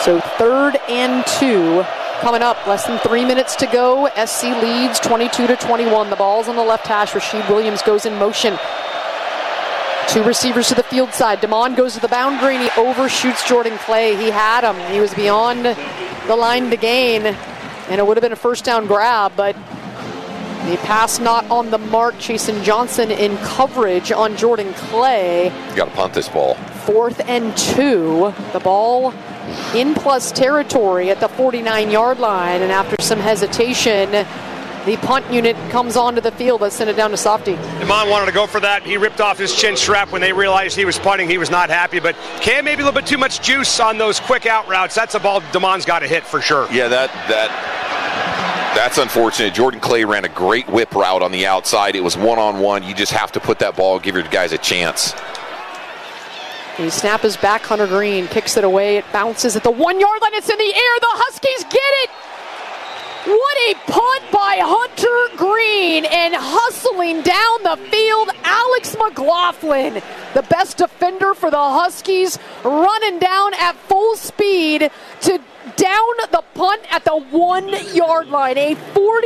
So 3rd and 2 coming up. Less than 3 minutes to go. SC leads 22-21. The ball's on the left hash. Rashid Williams goes in motion. 2 receivers to the field side. Damon goes to the boundary and he overshoots Jordan Clay. He had him. He was beyond the line to gain, and it would have been a first down grab, but the pass not on the mark. Chasen Johnson in coverage on Jordan Clay. You got to punt this ball. 4th and 2. The ball in plus territory at the 49-yard line, and after some hesitation, the punt unit comes onto the field. Let's send it down to Softy. Damon wanted to go for that. He ripped off his chin strap when they realized he was punting. He was not happy, but Cam maybe a little bit too much juice on those quick out routes. That's a ball Damon's got to hit for sure. Yeah, that's unfortunate. Jordan Clay ran a great whip route on the outside. It was one-on-one. You just have to put that ball, give your guys a chance. The snap is back. Hunter Green kicks it away. It bounces at the 1-yard line. It's in the air. The Huskies get it. What a punt by Hunter Green, and hustling down the field, Alex McLaughlin, the best defender for the Huskies, running down at full speed to down the punt at the 1-yard line. A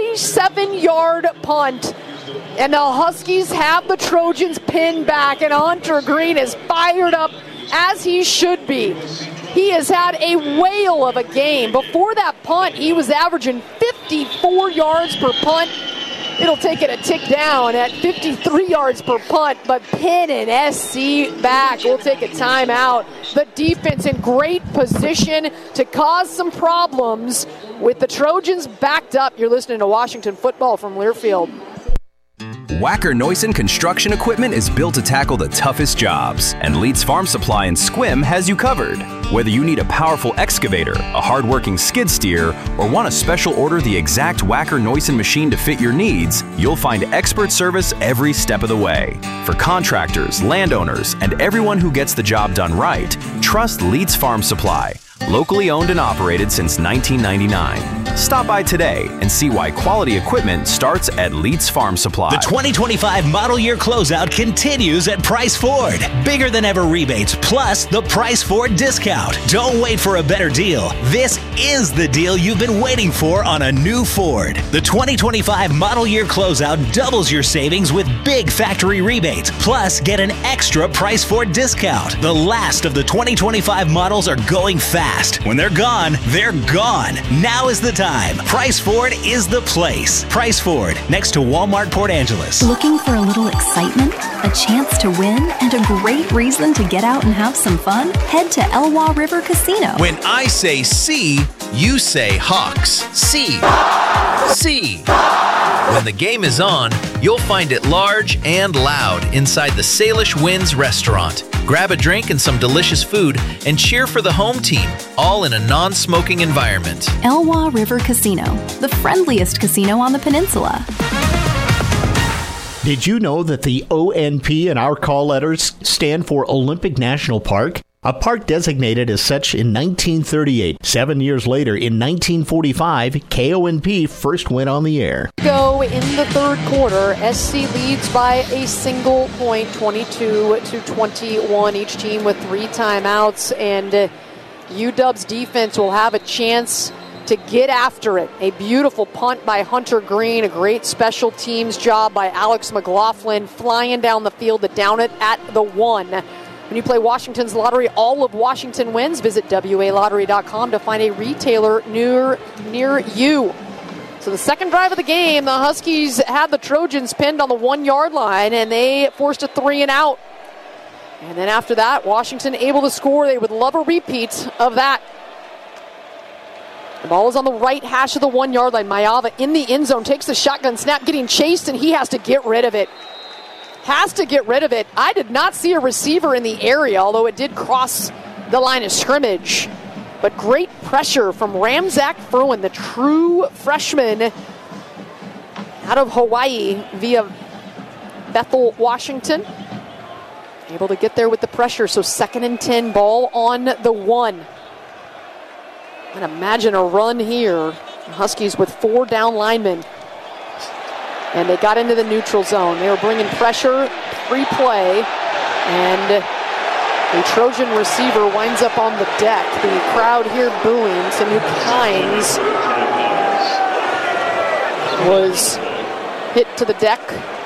47-yard punt. And the Huskies have the Trojans pinned back, and Hunter Green is fired up as he should be. He has had a whale of a game. Before that punt, he was averaging 54 yards per punt. It'll take it a tick down at 53 yards per punt, but Penn and SC back. We'll take a timeout. The defense in great position to cause some problems with the Trojans backed up. You're listening to Washington Football from Learfield. Wacker Neuson construction equipment is built to tackle the toughest jobs, and Leeds Farm Supply in Sequim has you covered. Whether you need a powerful excavator, a hard-working skid steer, or want to special order the exact Wacker Neuson machine to fit your needs, you'll find expert service every step of the way. For contractors, landowners, and everyone who gets the job done right, trust Leeds Farm Supply. Locally owned and operated since 1999. Stop by today and see why quality equipment starts at Leeds Farm Supply. The 2025 model year closeout continues at Price Ford. Bigger than ever rebates plus the Price Ford discount. Don't wait for a better deal. This is the deal you've been waiting for on a new Ford. The 2025 model year closeout doubles your savings with big factory rebates. Plus, get an extra Price Ford discount. The last of the 2025 models are going fast. When they're gone, they're gone. Now is the time. Price Ford is the place. Price Ford, next to Walmart Port Angeles. Looking for a little excitement, a chance to win, and a great reason to get out and have some fun? Head to Elwha River Casino. When I say see, you say Hawks. See. See. When the game is on, you'll find it large and loud inside the Salish Winds restaurant. Grab a drink and some delicious food and cheer for the home team, all in a non-smoking environment. Elwha River Casino, the friendliest casino on the peninsula. Did you know that the ONP in our call letters stand for Olympic National Park? A park designated as such in 1938. 7 years later, in 1945, KONP first went on the air. Go in the third quarter. SC leads by a single point, 22-21. Each team with 3 timeouts, and UW's defense will have a chance to get after it. A beautiful punt by Hunter Green, a great special teams job by Alex McLaughlin, flying down the field to down it at the 1. When you play Washington's lottery, all of Washington wins. Visit WALottery.com to find a retailer near you. So the second drive of the game, the Huskies had the Trojans pinned on the 1-yard line, and they forced a 3 and out. And then after that, Washington able to score. They would love a repeat of that. The ball is on the right hash of the 1-yard line. Mayava in the end zone, takes the shotgun snap, getting chased, and he has to get rid of it. I did not see a receiver in the area, although it did cross the line of scrimmage. But great pressure from Ramzak Furlan, the true freshman out of Hawaii via Bethel, Washington. Able to get there with the pressure, so 2nd and 10, ball on the 1. And imagine a run here. Huskies with 4 down linemen. And they got into the neutral zone. They were bringing pressure, free play, and The Trojan receiver winds up on the deck. The crowd here booing. Sanup Hines was hit to the deck.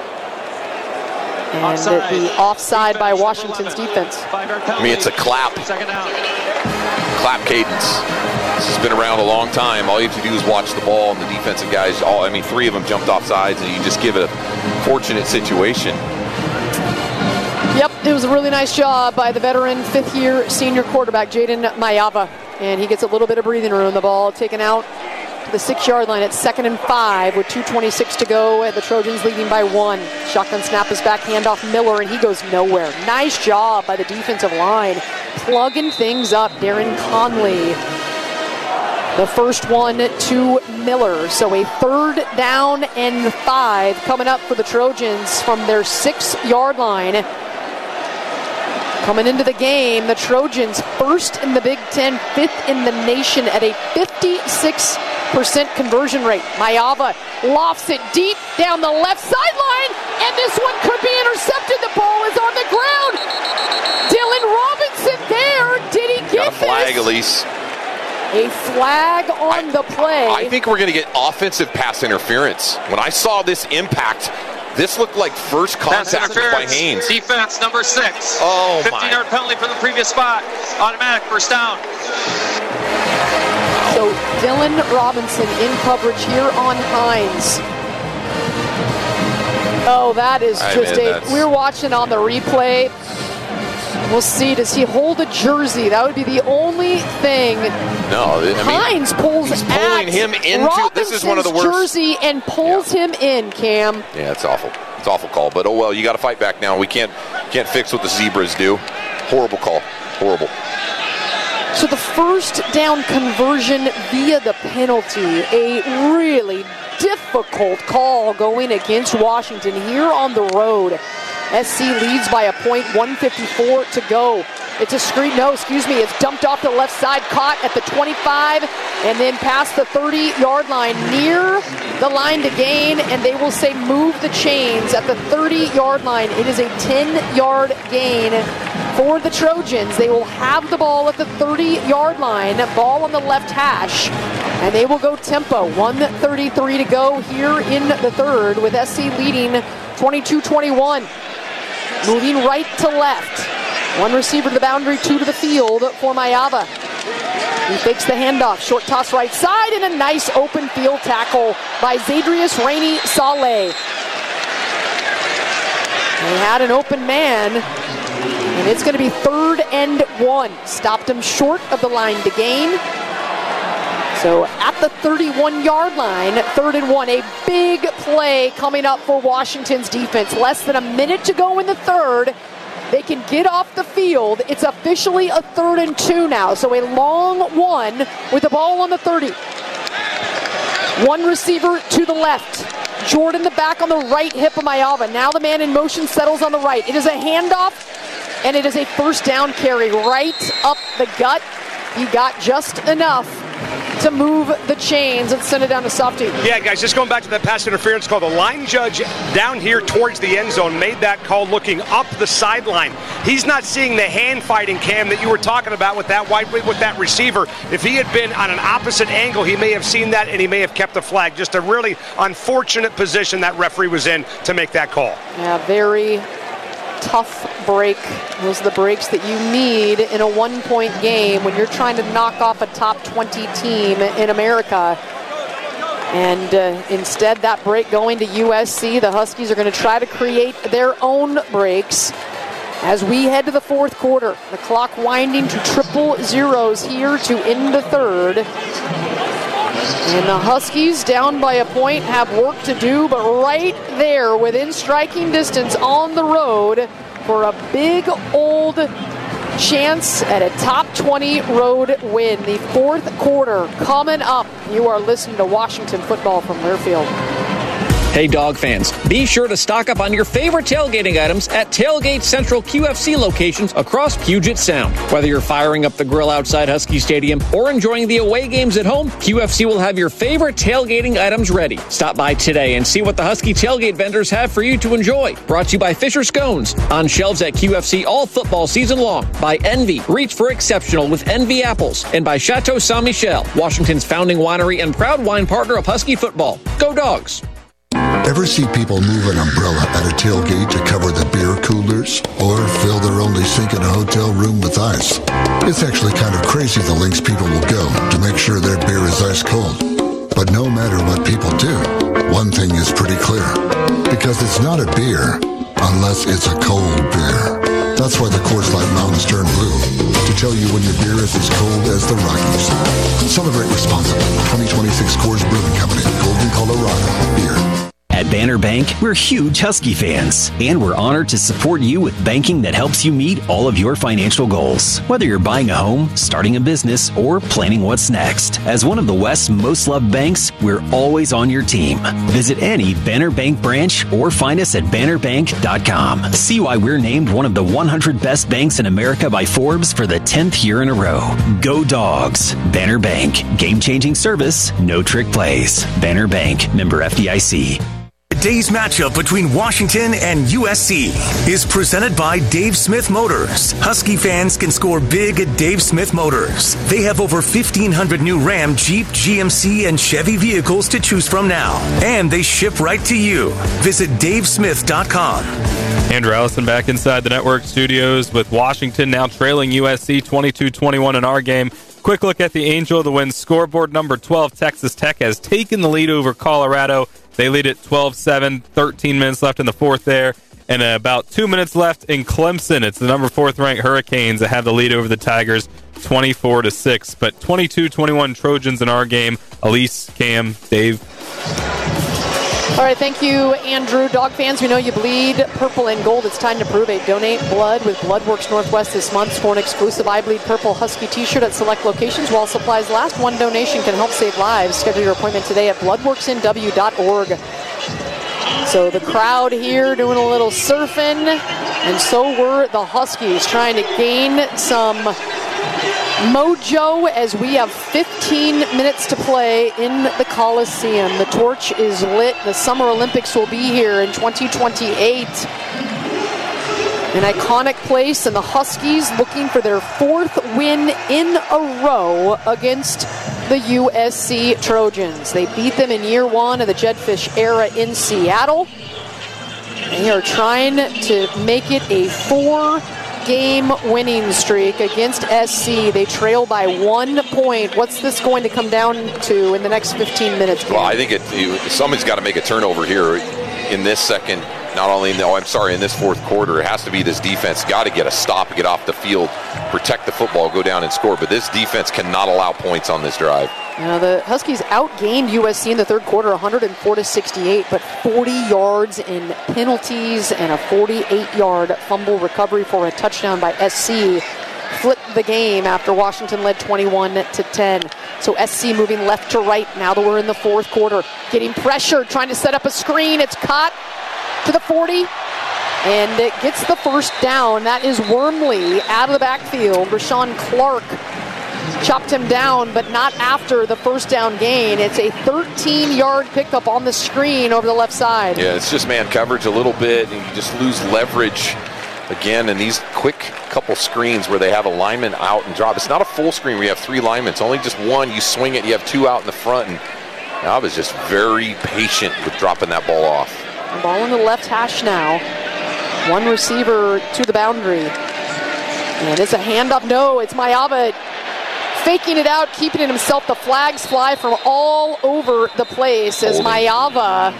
And the offside by Washington's defense. I mean, it's a clap. Clap cadence. This has been around a long time. All you have to do is watch the ball, and the defensive guys, three of them jumped off sides, and you just give it a fortunate situation. Yep, it was a really nice job by the veteran fifth-year senior quarterback, Jaden Mayava. And he gets a little bit of breathing room. The ball taken out to the 6-yard line at 2nd and 5 with 2:26 to go. The Trojans leading by 1. Shotgun snap is back, handoff Miller, and he goes nowhere. Nice job by the defensive line, plugging things up. Darren Conley, the first one to Miller. So a 3rd down and 5 coming up for the Trojans from their 6-yard line. Coming into the game, the Trojans first in the Big Ten, 5th in the nation at a 56% conversion rate. Mayava lofts it deep down the left sideline, and this one could be intercepted. The ball is on the ground. Dylan Robinson there. Did he get Got a flag, Elise. A flag on the play. I think we're going to get offensive pass interference. When I saw this impact, this looked like first contact by Haynes. Defense number 6. Oh, 15-yard penalty from the previous spot. Automatic first down. So Dylan Robinson in coverage here on Hines. Oh, that is we're watching on the replay. We'll see. Does he hold a jersey? That would be the only thing. No, Hines pulls he's pulling him into. Robinson's this is one of the worst. Jersey and pulls him in. Cam. Yeah, it's awful. It's an awful call. But oh well, you got to fight back now. We can't fix what the Zebras do. Horrible call. Horrible. So the first down conversion via the penalty, a really difficult call going against Washington here on the road. SC leads by a point, 1:54 to go. It's a screen, it's dumped off the left side, caught at the 25, and then past the 30-yard line, near the line to gain, and they will say move the chains at the 30-yard line. It is a 10-yard gain for the Trojans. They will have the ball at the 30-yard line, ball on the left hash, and they will go tempo. 1:33 to go here in the third, with SC leading 22-21. Moving right to left. One receiver to the boundary, 2 to the field for Mayava. He fakes the handoff. Short toss right side, and a nice open field tackle by Zadrius Rainey Saleh. They had an open man, and it's going to be 3rd and 1. Stopped him short of the line to gain. So at the 31-yard line, 3rd and 1, a big play coming up for Washington's defense. Less than a minute to go in the third. They can get off the field. It's officially a 3rd and 2 now. So a long one with the ball on the 30. One receiver to the left. Jordan the back on the right hip of Mayava. Now the man in motion settles on the right. It is a handoff, and it is a first down carry right up the gut. He got just enough to move the chains and send it down to Softy. Yeah, guys, just going back to that pass interference call, the line judge down here towards the end zone made that call looking up the sideline. He's not seeing the hand fighting, Cam, that you were talking about with that receiver. If he had been on an opposite angle, he may have seen that and he may have kept the flag. Just a really unfortunate position that referee was in to make that call. Yeah, very tough break. Those are the breaks that you need in a one-point game when you're trying to knock off a top 20 team in America. And instead, that break going to USC. The Huskies are going to try to create their own breaks as we head to the fourth quarter. The clock winding to 000 here to end the third. And the Huskies, down by a point, have work to do, but right there within striking distance on the road for a big old chance at a top 20 road win. The fourth quarter coming up. You are listening to Washington Football from Learfield. Hey, dog fans, be sure to stock up on your favorite tailgating items at Tailgate Central QFC locations across Puget Sound. Whether you're firing up the grill outside Husky Stadium or enjoying the away games at home, QFC will have your favorite tailgating items ready. Stop by today and see what the Husky tailgate vendors have for you to enjoy. Brought to you by Fisher Scones. On shelves at QFC all football season long. By Envy, reach for exceptional with Envy apples. And by Chateau Saint Michel, Washington's founding winery and proud wine partner of Husky football. Go Dogs! Ever see people move an umbrella at a tailgate to cover the beer coolers? Or fill their only sink in a hotel room with ice? It's actually kind of crazy the lengths people will go to make sure their beer is ice cold. But no matter what people do, one thing is pretty clear. Because it's not a beer unless it's a cold beer. That's why the Coors Light Mountains turn blue. To tell you when your beer is as cold as the Rockies. Celebrate responsibly. 2026 Coors Brewing Company. Golden, Colorado. Beer. At Banner Bank, we're huge Husky fans, and we're honored to support you with banking that helps you meet all of your financial goals. Whether you're buying a home, starting a business, or planning what's next. As one of the West's most loved banks, we're always on your team. Visit any Banner Bank branch or find us at bannerbank.com. See why we're named one of the 100 best banks in America by Forbes for the 10th year in a row. Go Dogs! Banner Bank. Game-changing service, no trick plays. Banner Bank. Member FDIC. Today's matchup between Washington and USC is presented by Dave Smith Motors. Husky fans can score big at Dave Smith Motors. They have over 1,500 new Ram, Jeep, GMC, and Chevy vehicles to choose from now. And they ship right to you. Visit davesmith.com. Andrew Allison back inside the network studios with Washington now trailing USC 22-21 in our game. Quick look at the Angel of the Wind scoreboard. Number 12, Texas Tech, has taken the lead over Colorado. They lead at 12-7, 13 minutes left in the fourth there, and about 2 minutes left in Clemson. It's the number 4th-ranked Hurricanes that have the lead over the Tigers, 24-6. But 22-21 Trojans in our game. Elise, Cam, Dave. All right, thank you, Andrew. Dog fans, we know you bleed purple and gold. It's time to prove it. Donate blood with Bloodworks Northwest this month. Score an exclusive I Bleed Purple Husky t-shirt at select locations while supplies last. One donation can help save lives. Schedule your appointment today at bloodworksnw.org. So the crowd here doing a little surfing, and so were the Huskies trying to gain some mojo as we have 15 minutes to play in the Coliseum. The torch is lit. The Summer Olympics will be here in 2028. An iconic place, and the Huskies looking for their 4th win in a row against the USC Trojans. They beat them in year 1 of the Jedfish era in Seattle. They are trying to make it a 4-game winning streak against SC. They trail by 1 point. What's this going to come down to in the next 15 minutes? Well, I think somebody's got to make a turnover here in this second. Not only in this fourth quarter. It has to be this defense. Got to get a stop, get off the field, protect the football, go down and score. But this defense cannot allow points on this drive. Now, the Huskies outgained USC in the third quarter, 104-68, but 40 yards in penalties and a 48-yard fumble recovery for a touchdown by SC flipped the game after Washington led 21-10. So SC moving left to right now that we're in the fourth quarter. Getting pressured, trying to set up a screen. It's caught to the 40, and it gets the first down. That is Wormley out of the backfield. Rashawn Clark chopped him down, but not after the first down gain. It's a 13-yard pickup on the screen over the left side. Yeah, it's just man coverage a little bit, and you just lose leverage again in these quick couple screens where they have a lineman out and drop. It's not a full screen where you have 3 linemen. It's only just one. You swing it, you have 2 out in the front, and I was just very patient with dropping that ball off. Ball in the left hash now. 1 receiver to the boundary. And it's a handoff. No, it's Mayava faking it out, keeping it himself. The flags fly from all over the place as Mayava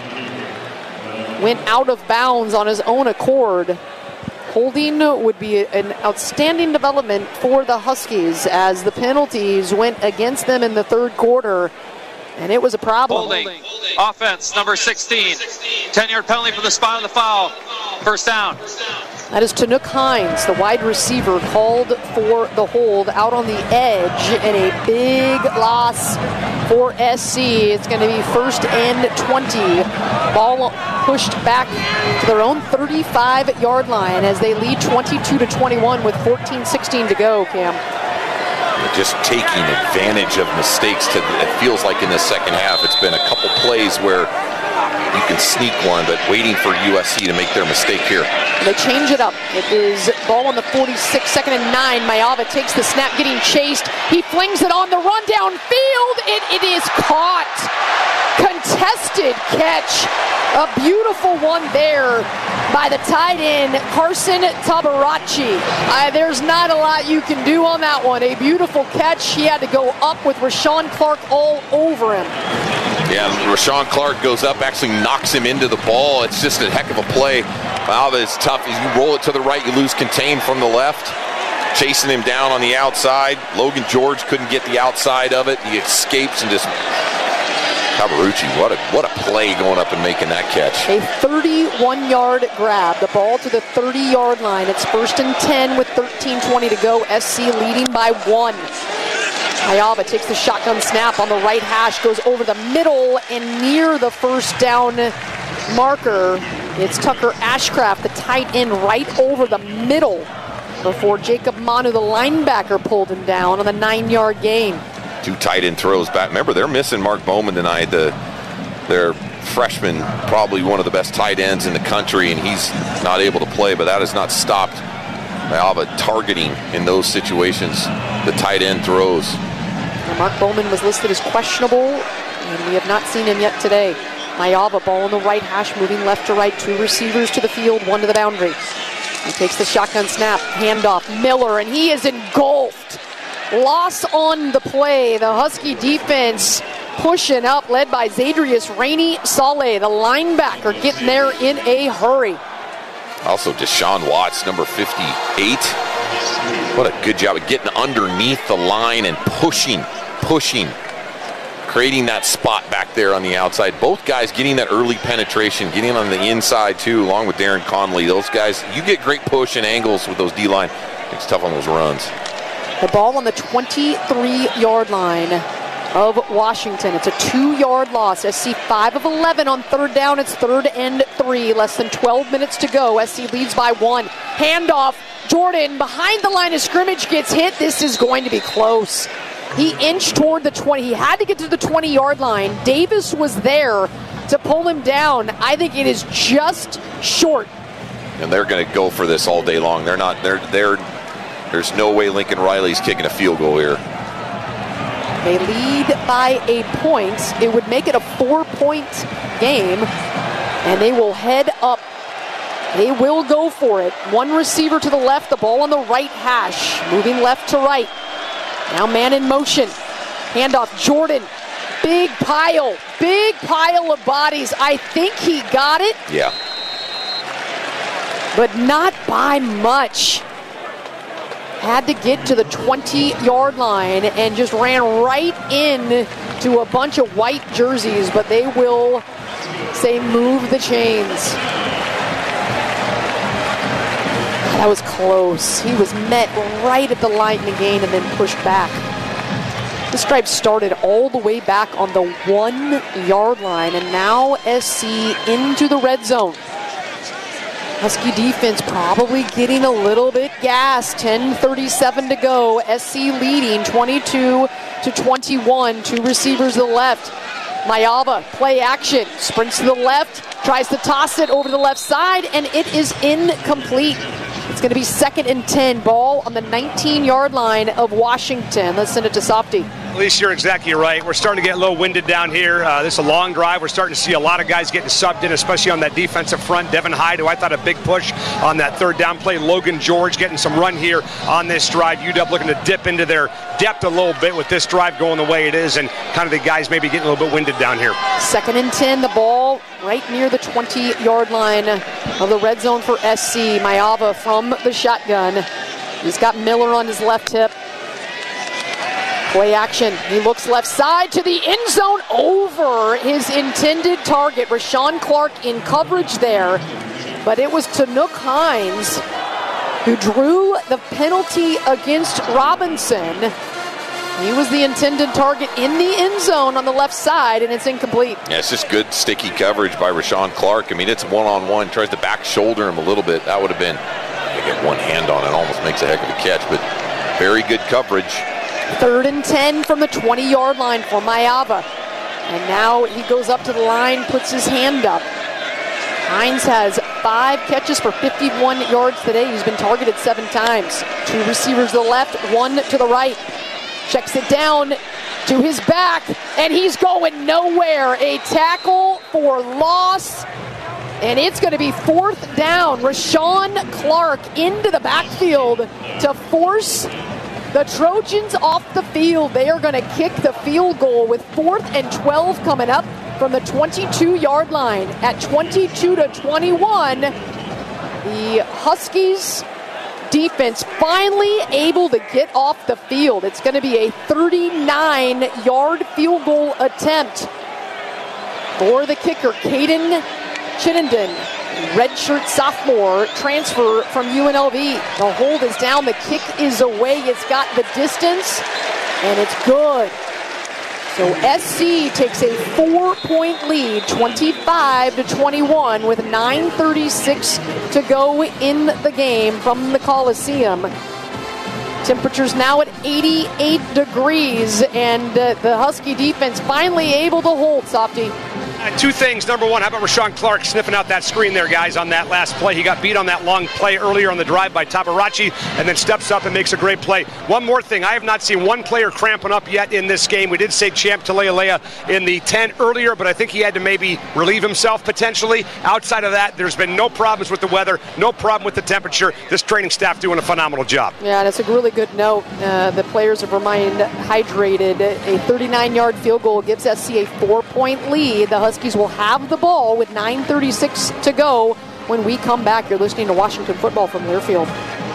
went out of bounds on his own accord. Holding would be an outstanding development for the Huskies as the penalties went against them in the third quarter. And it was a problem. Holding. Offense, number 16. 10-yard penalty for the spot on the foul. First down. That is Tanook Hines, the wide receiver, called for the hold out on the edge, and a big loss for SC. It's going to be 1st and 20. Ball pushed back to their own 35-yard line as they lead 22-21 with 14:16 to go, Cam. Just taking advantage of mistakes. It feels like in the second half it's been a couple plays where you can sneak one, but waiting for USC to make their mistake here. They change it up. It is ball on the 46, 2nd and 9. Mayava takes the snap, getting chased. He flings it on the run downfield. It is caught. Contested catch. A beautiful one there by the tight end, Carson Tabarachi. There's not a lot you can do on that one. A beautiful catch. He had to go up with Rashawn Clark all over him. Yeah, Rashawn Clark goes up, actually knocks him into the ball. It's just a heck of a play. Mayava is tough. You roll it to the right, you lose contain from the left. Chasing him down on the outside. Logan George couldn't get the outside of it. He escapes and just... Tabarucci, what a play going up and making that catch. A 31-yard grab. The ball to the 30-yard line. It's 1st and 10 with 13:20 to go. SC leading by 1. Mayava takes the shotgun snap on the right hash, goes over the middle and near the 1st down marker. It's Tucker Ashcraft, the tight end, right over the middle before Jacob Manu, the linebacker, pulled him down on the 9-yard gain. 2 tight end throws back. Remember, they're missing Mark Bowman tonight. Their freshman, probably one of the best tight ends in the country, and he's not able to play, but that has not stopped Mayava targeting in those situations the tight end throws. Now Mark Bowman was listed as questionable, and we have not seen him yet today. Mayava, ball on the right hash, moving left to right. 2 receivers to the field, 1 to the boundary. He takes the shotgun snap, handoff, Miller, and he is engulfed. Loss on the play. The Husky defense pushing up, led by Zadrius Rainey-Saleh, the linebacker, getting there in a hurry. Also, Deshaun Watts, number 58. What a good job of getting underneath the line and pushing, creating that spot back there on the outside. Both guys getting that early penetration, getting on the inside too, along with Darren Conley. Those guys, you get great push and angles with those D-line. It's tough on those runs. The ball on the 23-yard line of Washington. It's a 2-yard loss. SC 5 of 11 on 3rd down. It's 3rd and 3. Less than 12 minutes to go. SC leads by 1. Handoff. Jordan behind the line of scrimmage gets hit. This is going to be close. He inched toward the 20. He had to get to the 20-yard line. Davis was there to pull him down. I think it is just short. And they're going to go for this all day long. There's no way Lincoln Riley's kicking a field goal here. They lead by a point. It would make it a 4-point game, and they will head up. They will go for it. 1 receiver to the left, the ball on the right hash, moving left to right. Now man in motion. Handoff, Jordan. Big pile of bodies. I think he got it. Yeah. But not by much. Had to get to the 20-yard line and just ran right in to a bunch of white jerseys, but they will say move the chains. That was close. He was met right at the line to gain and then pushed back. The Stripes started all the way back on the 1-yard line, and now SC into the red zone. Husky defense probably getting a little bit gassed. 10:37 to go. SC leading 22-21. 2 receivers to the left. Mayava, play action. Sprints to the left. Tries to toss it over the left side, and it is incomplete. It's going to be 2nd and 10. Ball on the 19-yard line of Washington. Let's send it to Softy. At least you're exactly right. We're starting to get a little winded down here. This is a long drive. We're starting to see a lot of guys getting subbed in, especially on that defensive front. Devin Hyde, who I thought a big push on that 3rd down play. Logan George getting some run here on this drive. UW looking to dip into their depth a little bit with this drive going the way it is, and kind of the guys maybe getting a little bit winded down here. 2nd and 10. The ball right near the 20-yard line of the red zone for SC. Mayava from the shotgun. He's got Miller on his left hip. Play action. He looks left side to the end zone over his intended target. Rashawn Clark in coverage there, but it was Tanook Hines who drew the penalty against Robinson. He was the intended target in the end zone on the left side, and it's incomplete. Yeah, it's just good sticky coverage by Rashawn Clark. I mean, it's one-on-one, tries to back shoulder him a little bit. That would have been, they get one hand on it, almost makes a heck of a catch, but very good coverage. 3rd and 10 from the 20-yard line for Maiava. And now he goes up to the line, puts his hand up. Hines has 5 catches for 51 yards today. He's been targeted 7 times. 2 receivers to the left, 1 to the right. Checks it down to his back, and he's going nowhere. A tackle for loss, and it's going to be 4th down. Rashawn Clark into the backfield to force the Trojans off the field. They are going to kick the field goal with 4th and 12 coming up from the 22-yard line. At 22-21, the Huskies defense finally able to get off the field. It's going to be a 39-yard field goal attempt for the kicker, Caden Chittenden, redshirt sophomore, transfer from UNLV. The hold is down, the kick is away, it's got the distance, and it's good. So SC takes a 4-point lead, 25-21, with 9:36 to go in the game from the Coliseum. Temperatures now at 88 degrees, and the Husky defense finally able to hold, Softy. 2 things. Number 1, how about Rashawn Clark sniffing out that screen there, guys, on that last play? He got beat on that long play earlier on the drive by Tabarachi and then steps up and makes a great play. One more thing. I have not seen one player cramping up yet in this game. We did say Champ Talealea in the 10 earlier, but I think he had to maybe relieve himself potentially. Outside of that, there's been no problems with the weather, no problem with the temperature. This training staff doing a phenomenal job. Yeah, that's a really good note. The players have remained hydrated. A 39-yard field goal gives SC a 4-point lead. The Huskies will have the ball with 9:36 to go when we come back. You're listening to Washington Football from Learfield.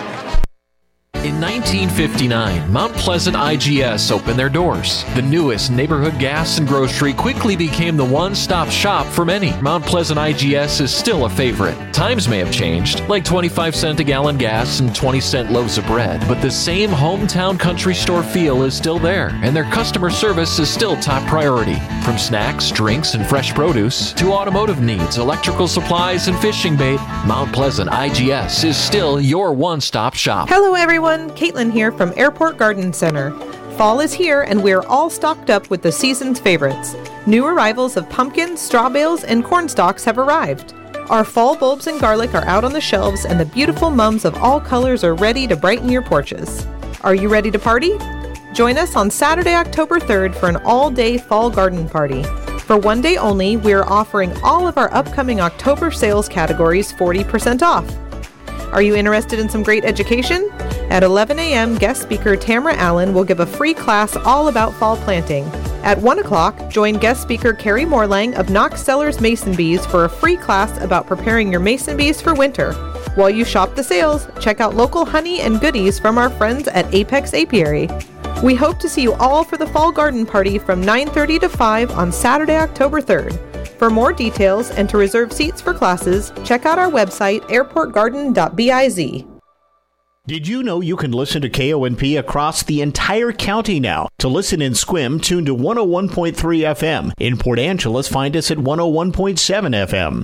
In 1959, Mount Pleasant IGS opened their doors. The newest neighborhood gas and grocery quickly became the one-stop shop for many. Mount Pleasant IGS is still a favorite. Times may have changed, like 25-cent a gallon gas and 20-cent loaves of bread, but the same hometown country store feel is still there, and their customer service is still top priority. From snacks, drinks, and fresh produce to automotive needs, electrical supplies, and fishing bait, Mount Pleasant IGS is still your one-stop shop. Hello, everyone. Caitlin here from Airport Garden Center. Fall is here and we're all stocked up with the season's favorites. New arrivals of pumpkins, straw bales, and corn stalks have arrived. Our fall bulbs and garlic are out on the shelves, and the beautiful mums of all colors are ready to brighten your porches. Are you ready to party? Join us on Saturday, October 3rd for an all-day fall garden party. For one day only, we are offering all of our upcoming October sales categories 40% off. Are you interested in some great education? At 11 a.m., guest speaker Tamara Allen will give a free class all about fall planting. At 1 o'clock, join guest speaker Carrie Morlang of Knox Cellars Mason Bees for a free class about preparing your mason bees for winter. While you shop the sales, check out local honey and goodies from our friends at Apex Apiary. We hope to see you all for the fall garden party from 9:30 to 5 on Saturday, October 3rd. For more details and to reserve seats for classes, check out our website, airportgarden.biz. Did you know you can listen to KONP across the entire county now? To listen in Sequim, tune to 101.3 FM. In Port Angeles, find us at 101.7 FM.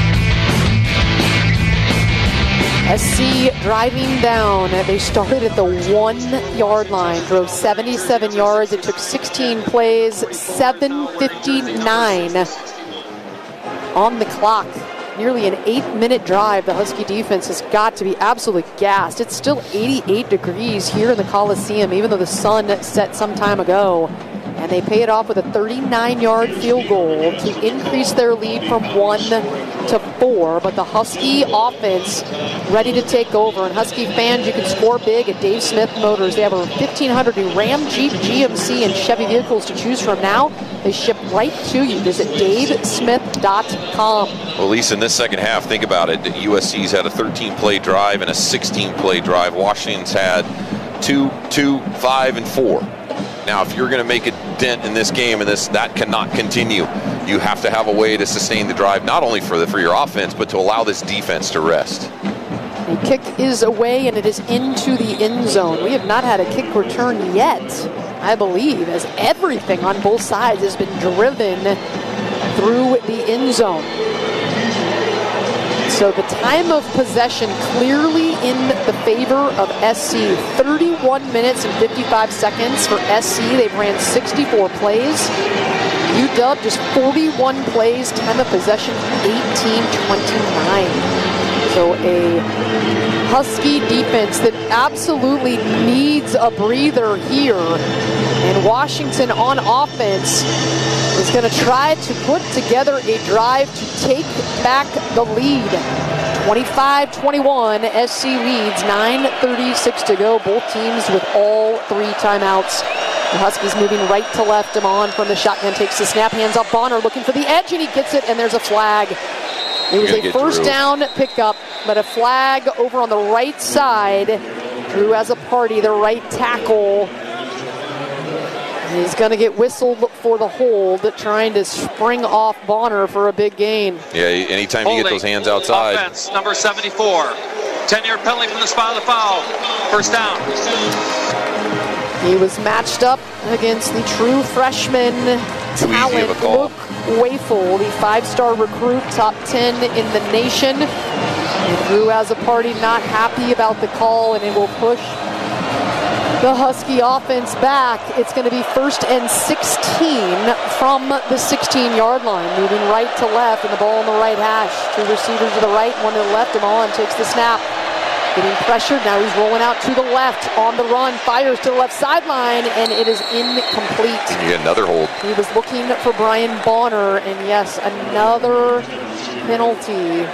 SC driving down. They started at the 1-yard line, drove 77 yards. It took 16 plays, 7:59 on the clock. Nearly an 8-minute drive. The Husky defense has got to be absolutely gassed. It's still 88 degrees here in the Coliseum, even though the sun set some time ago. And they pay it off with a 39-yard field goal to increase their lead from 1 to 4. But the Husky offense ready to take over. And Husky fans, you can score big at Dave Smith Motors. They have over 1,500 new Ram, Jeep, GMC, and Chevy vehicles to choose from now. They ship right to you. Visit davesmith.com. Well, at least in this second half, think about it. USC's had a 13-play drive and a 16-play drive. Washington's had 2, 5, and 4. Now, if you're going to make a dent in this game, and that cannot continue, you have to have a way to sustain the drive, not only for your offense, but to allow this defense to rest. The kick is away, and it is into the end zone. We have not had a kick return yet, I believe, as everything on both sides has been driven through the end zone. So the time of possession clearly in the favor of SC. 31 minutes and 55 seconds for SC. They've ran 64 plays. UW just 41 plays, time of possession 18-29. So a Husky defense that absolutely needs a breather here. And Washington on offense is going to try to put together a drive to take back the lead. 25-21, SC leads, 9:36 to go. Both teams with all 3 timeouts. The Huskies moving right to left. Damon from the shotgun takes the snap, hands off Bonner, looking for the edge, and he gets it, and there's a flag. It was a first down pickup, but a flag over on the right side. Drew has a party, the right tackle. He's going to get whistled for the hold, trying to spring off Bonner for a big gain. Yeah, anytime you get those hands outside. Offense, number 74. 10-yard penalty from the spot of the foul. First down. He was matched up against the true freshman talent, Luke Wafel, the 5-star recruit, top 10 in the nation. And Drew has a party, not happy about the call, and it will push the Husky offense back. It's going to be 1st and 16 from the 16-yard line, moving right to left, and the ball on the right hash. 2 receivers to the right, 1 to the left. Damon takes the snap. Getting pressured, now he's rolling out to the left, on the run, fires to the left sideline, and it is incomplete. And you get another hold. He was looking for Brian Bonner, and yes, another penalty.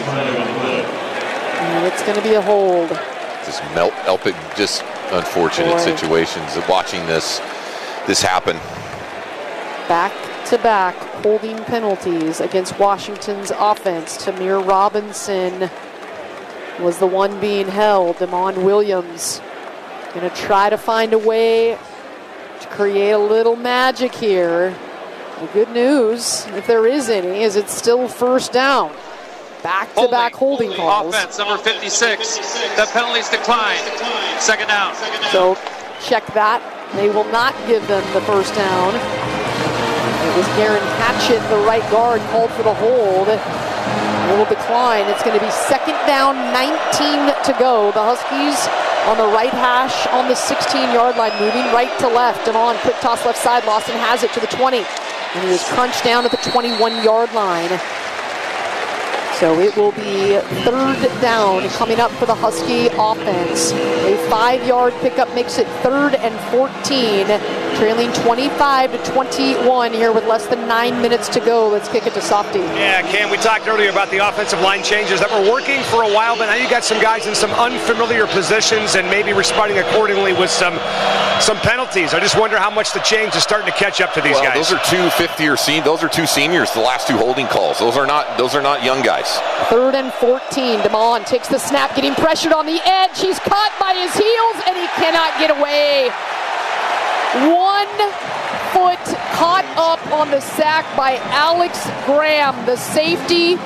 And it's going to be a hold. Just just unfortunate situations of watching this happen. Back-to-back holding penalties against Washington's offense. Tamir Robinson was the one being held. Damon Williams going to try to find a way to create a little magic here. The good news, if there is any, is it's still first down. Back-to-back holding calls. Offense, number 56. The penalties declined. Second down. So check that. They will not give them the first down. It was Garen Hatchett, the right guard, called for the hold. It will decline. It's going to be second down, 19 to go. The Huskies on the right hash on the 16-yard line, moving right to left. Damon, quick toss left side. Lawson has it to the 20. And he was crunched down at the 21-yard line. So it will be third down coming up for the Husky offense. A 5-yard pickup makes it 3rd and 14, trailing 25-21 here with less than 9 minutes to go. Let's kick it to Softy. Yeah, Cam, we talked earlier about the offensive line changes that were working for a while, but now you got some guys in some unfamiliar positions and maybe responding accordingly with some penalties. I just wonder how much the change is starting to catch up to these guys. Those are 2 fifth-year seniors. Those are 2 seniors. The last 2 holding calls. Those are not young guys. 3rd and 14. Damon takes the snap, getting pressured on the edge. He's caught by his heels, and he cannot get away. 1 foot caught up on the sack by Alex Graham, the safety.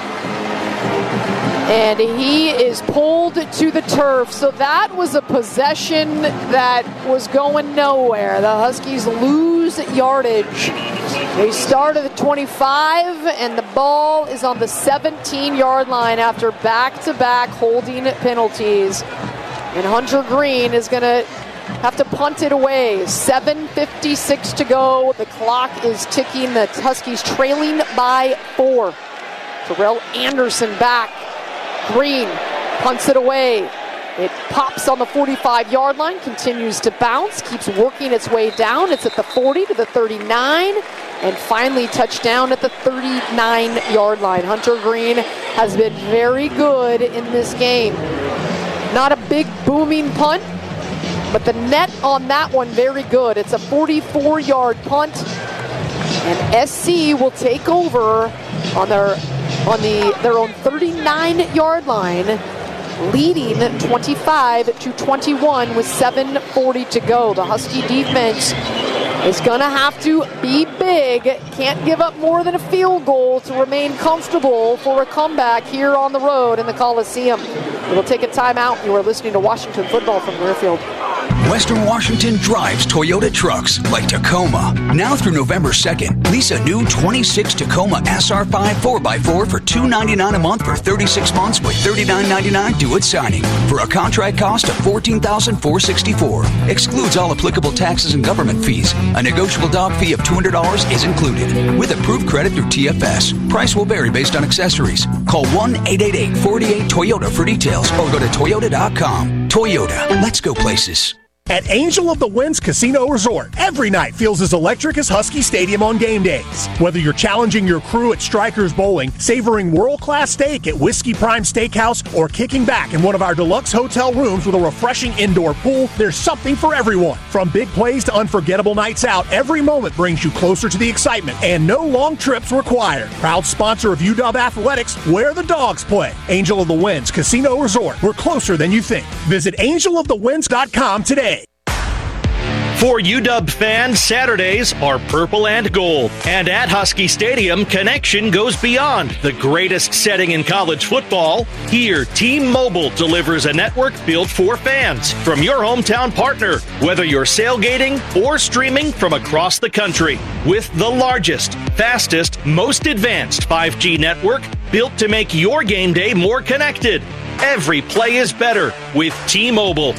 And he is pulled to the turf. So that was a possession that was going nowhere. The Huskies lose yardage. They start at the 25, and the ball is on the 17-yard line after back-to-back holding penalties. And Hunter Green is going to have to punt it away. 7:56 to go. The clock is ticking. The Huskies trailing by 4. Terrell Anderson back. Green punts it away. It pops on the 45-yard line, continues to bounce, keeps working its way down. It's at the 40 to the 39, and finally touchdown at the 39-yard line. Hunter Green has been very good in this game. Not a big booming punt, but the net on that one very good. It's a 44-yard punt, and SC will take over on their own 39-yard line, leading 25-21 with 7:40 to go. The Husky defense is going to have to be big. Can't give up more than a field goal to remain comfortable for a comeback here on the road in the Coliseum. We'll take a timeout. You are listening to Washington Football from Learfield. Western Washington drives Toyota trucks like Tacoma. Now through November 2nd, lease a new 26 Tacoma SR5 4x4 for $299 a month for 36 months with $39.99 due at signing for a contract cost of $14,464. Excludes all applicable taxes and government fees. A negotiable dock fee of $200 is included with approved credit through TFS. Price will vary based on accessories. Call 1-888-48-TOYOTA for details or go to toyota.com. Toyota, let's go places. At Angel of the Winds Casino Resort, every night feels as electric as Husky Stadium on game days. Whether you're challenging your crew at Strikers Bowling, savoring world-class steak at Whiskey Prime Steakhouse, or kicking back in one of our deluxe hotel rooms with a refreshing indoor pool, there's something for everyone. From big plays to unforgettable nights out, every moment brings you closer to the excitement, and no long trips required. Proud sponsor of UW Athletics, where the dogs play. Angel of the Winds Casino Resort. We're closer than you think. Visit angelofthewinds.com today. For UW fans, Saturdays are purple and gold. And at Husky Stadium, connection goes beyond the greatest setting in college football. Here, T-Mobile delivers a network built for fans from your hometown partner, whether you're sailgating or streaming from across the country. With the largest, fastest, most advanced 5G network built to make your game day more connected. Every play is better with T-Mobile.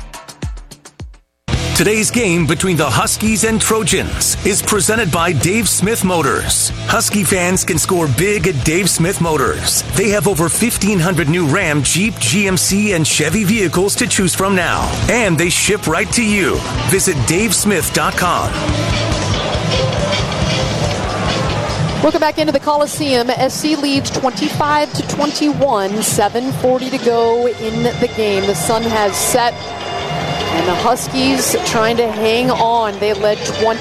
Today's game between the Huskies and Trojans is presented by Dave Smith Motors. Husky fans can score big at Dave Smith Motors. They have over 1,500 new Ram, Jeep, GMC, and Chevy vehicles to choose from now. And they ship right to you. Visit davesmith.com. Welcome back into the Coliseum. SC leads 25-21, 7:40 to go in the game. The sun has set. And the Huskies trying to hang on. They led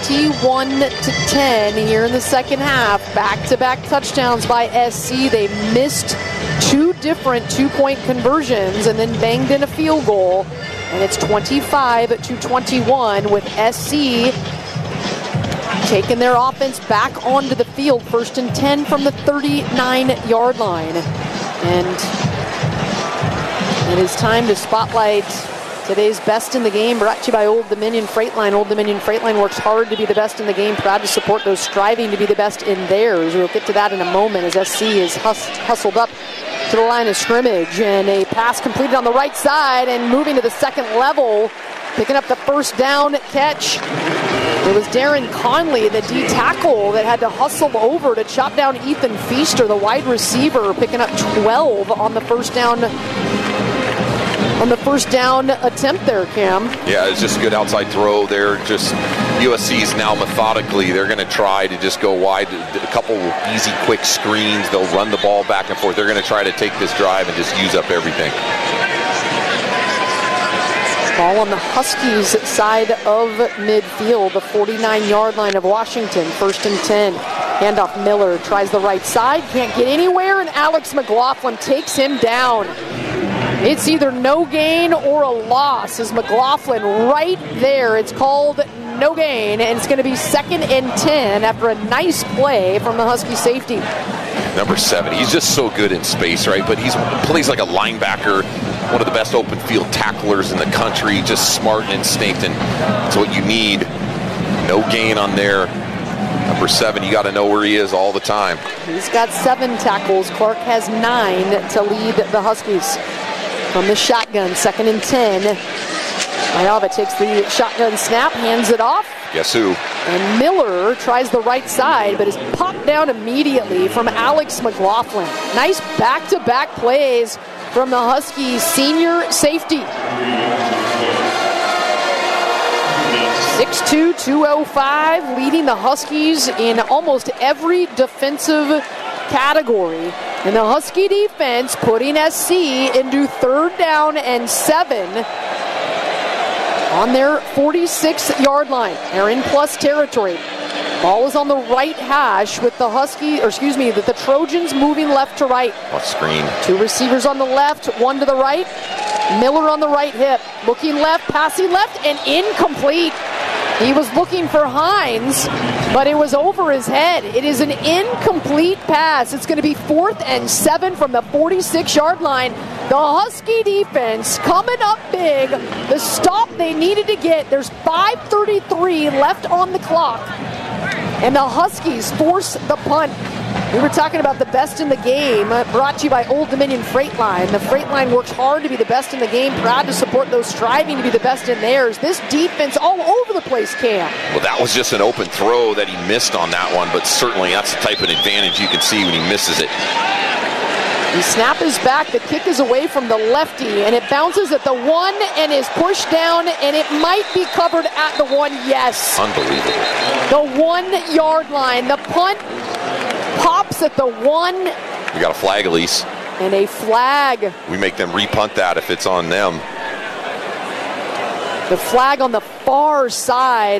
21-10 here in the second half. Back-to-back touchdowns by SC. They missed two different two-point conversions and then banged in a field goal. And it's 25-21 with SC taking their offense back onto the field. 1st and 10 from the 39-yard line. And it is time to spotlight today's best in the game, brought to you by Old Dominion Freight Line. Old Dominion Freight Line works hard to be the best in the game, proud to support those striving to be the best in theirs. We'll get to that in a moment as SC is hustled up to the line of scrimmage, and a pass completed on the right side and moving to the second level, picking up the first down catch. It was Darren Conley, the D tackle, that had to hustle over to chop down Ethan Feaster, the wide receiver, picking up 12 on the first down attempt there, Cam. Yeah, it's just a good outside throw there. Just USC's now methodically, they're going to try to just go wide. A couple easy, quick screens. They'll run the ball back and forth. They're going to try to take this drive and just use up everything. Ball on the Huskies' side of midfield, the 49-yard line of Washington. 1st and 10. Handoff Miller tries the right side, can't get anywhere, and Alex McLaughlin takes him down. It's either no gain or a loss as McLaughlin right there. It's called no gain, and it's going to be 2nd and 10 after a nice play from the Husky safety. Number 7, he's just so good in space, right? But he plays like a linebacker, one of the best open field tacklers in the country, just smart and instinct, and that's what you need. No gain on there. Number 7, you got to know where he is all the time. He's got 7 tackles. Clark has 9 to lead the Huskies. From the shotgun, 2nd and 10. Mayava takes the shotgun snap, hands it off. Guess who? And Miller tries the right side, but is popped down immediately from Alex McLaughlin. Nice back-to-back plays from the Huskies senior safety. 6'2", 205, leading the Huskies in almost every defensive category. And the Husky defense putting SC into 3rd down and 7 on their 46-yard line. They're in plus territory. Ball is on the right hash with the the Trojans moving left to right. Off screen. 2 receivers on the left, 1 to the right. Miller on the right hip, looking left, passing left, and incomplete. He was looking for Hines, but it was over his head. It is an incomplete pass. It's going to be 4th and 7 from the 46-yard line. The Husky defense coming up big. The stop they needed to get. There's 5:33 left on the clock. And the Huskies force the punt. We were talking about the best in the game, brought to you by Old Dominion Freight Line. The Freight Line works hard to be the best in the game, proud to support those striving to be the best in theirs. This defense all over the place, Cam. Well, that was just an open throw that he missed on that one, but certainly that's the type of advantage you can see when he misses it. The snap is back, the kick is away from the lefty, and it bounces at the 1 and is pushed down, and it might be covered at the 1, yes. Unbelievable. The 1 yard line. The punt pops at the 1. We got a flag, Elise. And a flag. We make them repunt that if it's on them. The flag on the far side.